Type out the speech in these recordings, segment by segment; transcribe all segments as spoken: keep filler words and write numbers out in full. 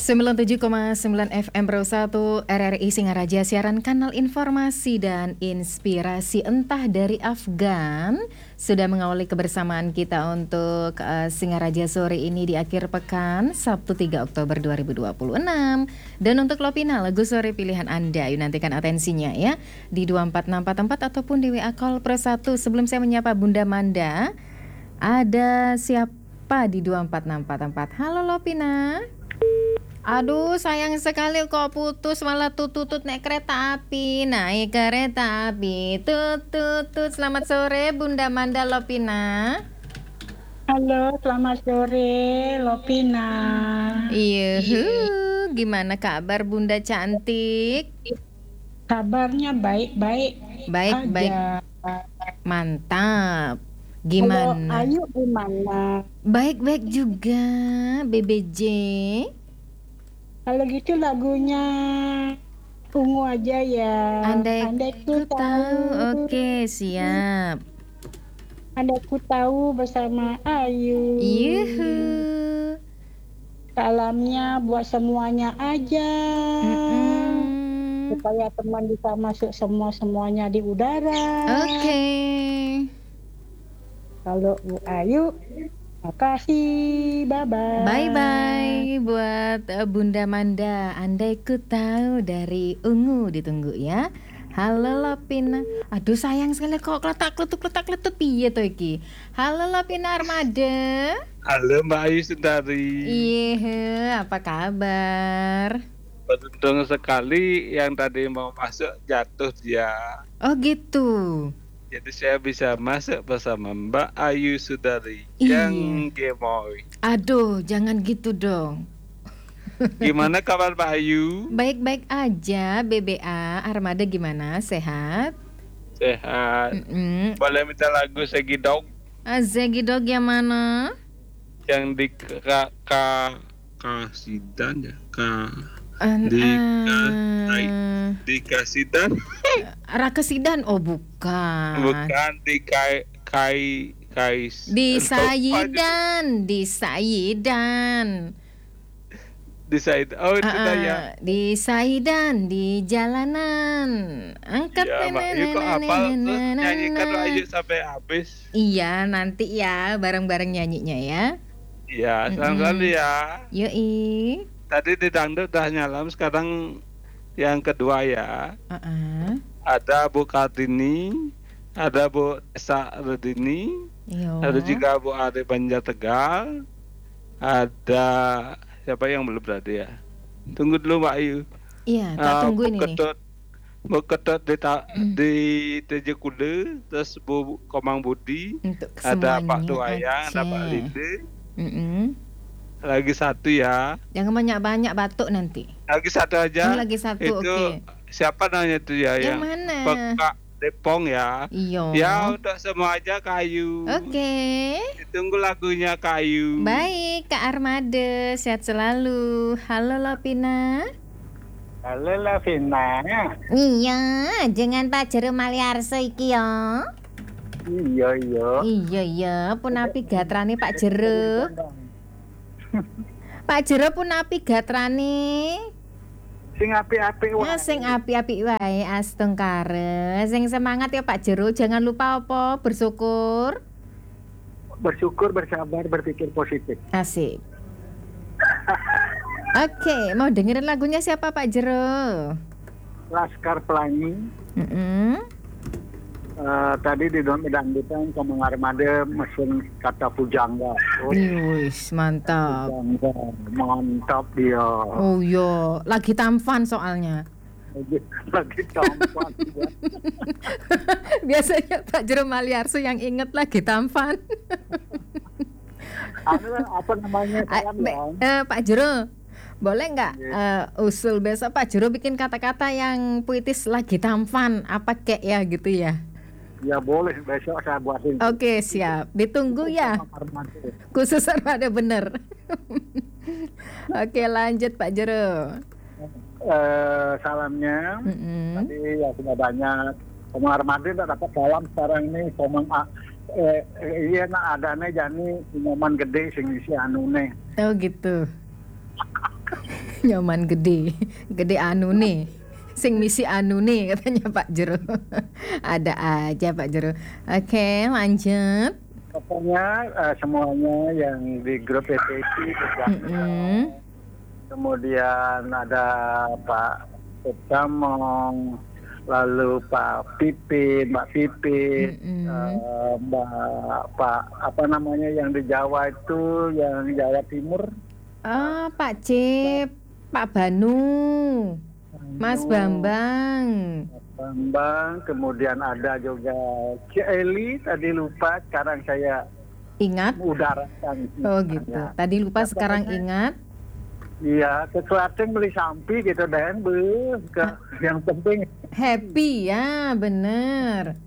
sembilan puluh tujuh koma sembilan F M Pro satu R R I Singaraja, siaran kanal informasi dan inspirasi entah dari Afgan, sudah mengawali kebersamaan kita untuk uh, Singaraja sore ini di akhir pekan Sabtu tiga Oktober dua ribu dua puluh enam. Dan untuk Lopina, lagu sore pilihan Anda, yuk nantikan atensinya ya di dua empat enam empat empat ataupun di W A Call Pro satu. Sebelum saya menyapa Bunda Manda, ada siapa di dua empat enam empat empat? Halo Lopina. Aduh, sayang sekali kok putus, malah tutut naik kereta api, naik kereta api, tutut. Selamat sore Bunda Manda Lopina. Halo, selamat sore Lopina. Iya, huh, gimana kabar Bunda cantik? Kabarnya baik-baik. Baik-baik. Mantap. Gimana? Halo, Ayu gimana? Baik-baik juga, B B J. Kalau gitu lagunya Ungu aja ya. Andai, Andai ku tahu. Oke, siap. Andai ku tahu bersama Ayu. Yuhu. Salamnya buat semuanya aja. Mm-mm. Supaya teman bisa masuk semua-semuanya di udara. Oke. Okay. Kalau Bu Ayu, makasih, bye-bye. Bye-bye buat uh, Bunda Manda. Andai ku tahu dari Ungu, ditunggu ya. Halo Lopina. Aduh sayang sekali kok kletak-kletuk kletak-kletuk piye to iki. Halo Lopina Armada. Halo Mbak Ayu Sundari. Iya, apa kabar? Beruntung sekali yang tadi mau masuk jatuh dia. Oh gitu. Jadi saya bisa masuk bersama Mbak Ayu Sundari Iya. yang gemoy. Aduh, jangan gitu dong. Gimana kabar Mbak Ayu? Baik-baik aja, B B A. Armada gimana? Sehat? Sehat. Mm-mm. Boleh minta lagu Segidog Zegi Dog yang mana? yang di Ka Ka Kasidan ya? Ka An- di uh, di Kasidan? Raka Sidan? Oh bukan. Bukan di Kai Kai Kai Di Sayidan, di Sayidan. Di Said. Oh itu Uh, dah ya. Di Saidan, di jalanan. Angkat Ya, Mbak Ayu kok hafal terus nyanyikan Ayu sampai habis. Iya, nanti ya bareng-bareng nyanyinya ya. Iya, selamat Mm-mm. kali ya. Yoi. Tadi di dangdut udah nyalam, sekarang yang kedua ya. Uh-uh. Ada Bu Kartini, ada Bu Esa Redini, Yo. ada juga Bu Ari Banjar Tegal, ada siapa yang belum berarti ya? Tunggu dulu Mbak Ayu. Iya, tak Ah, tungguin Bu ini. Ketut, Bu Ketut di, ta- di T J Kude, terus Bu Komang Budi, Untuk ada Pak semuanya Tuayang, ada Pak Aceh. Linde, Mm-mm. lagi satu ya. Jangan banyak-banyak batuk nanti. Lagi satu aja. Oh, lagi satu, Itu oke. siapa namanya itu ya? Yang mana? Peka Depong ya. Iyo. Ya untuk semua aja Kayu. Oke. Ditunggu lagunya Kayu. Baik, Kak Armada, sehat selalu. Halo Lopina. Halo Lavina. Iya, jangan Pak Jero Maliarso iki ya. Iya, iya. Iya iya, pun api gatrane Pak Jero. Pak Jero pun api gatrane. Sing apik-apik Ya sing api-api wae astung kare. Sing semangat ya Pak Jero, jangan lupa apa bersyukur. Bersyukur, bersabar, berpikir positif. Asik. Oke, mau dengerin lagunya siapa Pak Jero? Laskar Pelangi. Mm-mm. Eh, tadi di dalam dangdutan Komang Armada mesin kata pujangga. Oh, Wis, mantap. pujangga. Mantap dia. Oh yo, lagi tampan soalnya. Lagi, lagi tampan dia. Biasanya Pak Jero Maliarso yang inget lagi tampan. Anu kan apa namanya Ah, salam be- ya. eh, Pak Jero, boleh nggak eh, usul besok Pak Jero bikin kata-kata yang puitis lagi tampan apa kek ya gitu ya? Ya boleh, besok saya buatin. Oke siap, ditunggu ya. Armada. Khusus Armada bener. Oke lanjut Pak Jero. Eh, salamnya Mm-mm. tadi ya sudah banyak. Komang Armada tidak dapat salam sekarang ini. Komang A- eh, eh, iya nak adanya jani pengumuman gede sing isi anu nih. Oh gitu. Nyoman gede, gede anu nih. Sing misi anu nih katanya Pak Jero. Ada aja Pak Jero. Oke, lanjut. Pokoknya uh, semuanya yang di grup P P I juga. Mm-mm. Kemudian ada Pak Petamong, lalu Pak Pipin, Mbak Pipin, Mm-mm. uh, Mbak Pak apa namanya yang di Jawa itu, yang Jawa Timur. Oh, Pak Cip, Pak Banu, Mas Anu, Bambang. Bambang, kemudian ada juga Cieli, tadi lupa, sekarang saya Ingat? udarakan. Oh gitu. Tadi lupa sekarang ingat. Iya, sesuatu yang beli sampi gitu dan be, ke, yang penting Happy ya, bener.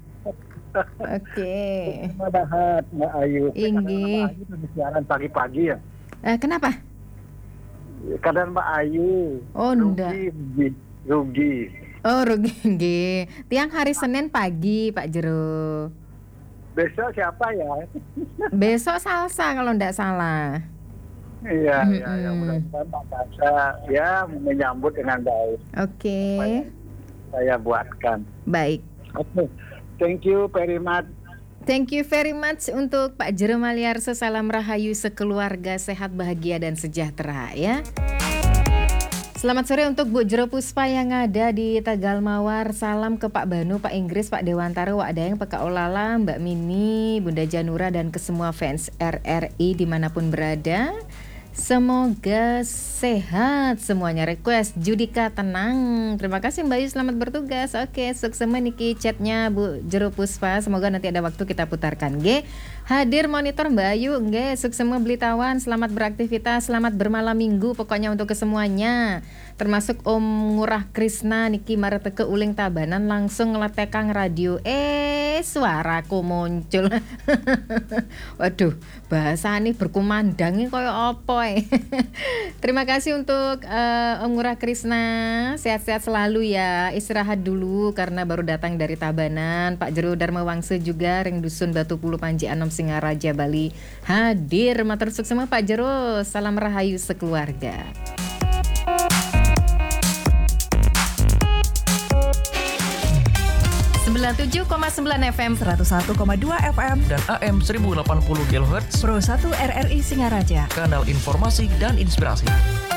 Oke. Madahat Mbak Ayu. Inggih. Mbak Ayu tuh siaran pagi-pagi ya. Eh, kenapa? Kadang Mbak Ayu. Oh, ndak. Rugi, rugi, rugi. Oh, rugi nggih. Tiang hari Senin pagi, Pak Jero. Besok siapa ya? Besok salsa kalau ndak salah. Iya, iya, ya, Mm-mm. mudah-mudahan Pak Pasha ya menyambut dengan baik. Oke. Saya buatkan. Baik. Oke, thank you very much. Thank you very much untuk Pak Jero Maliarso. Salam rahayu sekeluarga, sehat, bahagia, dan sejahtera ya. Selamat sore untuk Bu Jero Puspa yang ada di Tegal Mawar. Salam ke Pak Banu, Pak Inggris, Pak Dewantara, Wak Dayang, P K Olala, Mbak Mini, Bunda Janura, dan ke semua fans R R I dimanapun berada. Semoga sehat semuanya. Request Judika tenang. Terima kasih Mbak Yu, selamat bertugas. Oke, sukses niki chatnya Bu Jero Puspa. Semoga nanti ada waktu kita putarkan. G. Hadir monitor Mbak Ayu. G. Sukses Blitawan. Selamat beraktivitas, selamat bermalam minggu. Pokoknya untuk kesemuanya. Termasuk Om Ngurah Krisna niki mareteke uling tabanan langsung ngeletekang radio. Eh, suaraku muncul. Waduh, bahasa ini berkumandang ini koyo opo eh. Terima kasih untuk uh, Om Ngurah Krisna. Sehat-sehat selalu ya. Istirahat dulu karena baru datang dari Tabanan. Pak Jero Dharma Wangse juga ring dusun Batu Pulu Panji Anom Singaraja Bali hadir. Matur sukses sama Pak Jero. Salam rahayu sekeluarga. sembilan puluh tujuh koma sembilan F M, seratus satu koma dua F M, dan A M seribu delapan puluh kilohertz Pro satu R R I Singaraja. Kanal informasi dan inspirasi.